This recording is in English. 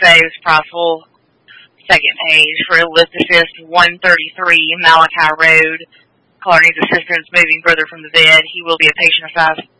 saves Priceville. Second page for Lift Assist 133 Malachi Road. Caller needs assistance moving further from the bed. He will be a patient of